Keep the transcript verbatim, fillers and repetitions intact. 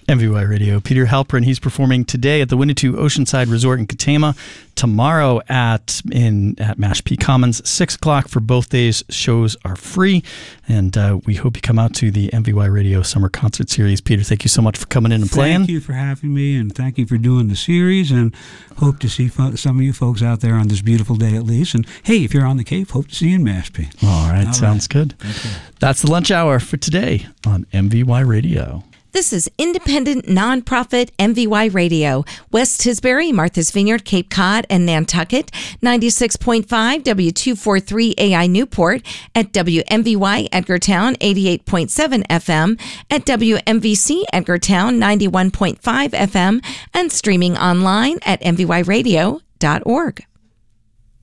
M V Y Radio. Peter Halperin, he's performing today at the Winnetou Oceanside Resort in Katama, tomorrow at in at Mashpee Commons, six o'clock for both days. Shows are free, and uh, we hope you come out to the M V Y Radio Summer Concert Series. Peter, thank you so much for coming in and playing. Thank you for having me, and thank you for doing the series, and hope to see fo- some of you folks out there on this beautiful day at least. And hey, if you're on the Cape, hope to see you in Mashpee. All right, All sounds right. good. Okay. That's the lunch hour for today on M V Y Radio. This is independent, nonprofit M V Y Radio. West Tisbury, Martha's Vineyard, Cape Cod, and Nantucket. ninety-six point five W two forty-three A I Newport. At W M V Y Edgartown, eighty-eight point seven F M. At W M V C Edgartown, ninety-one point five F M. And streaming online at M V Y radio dot org.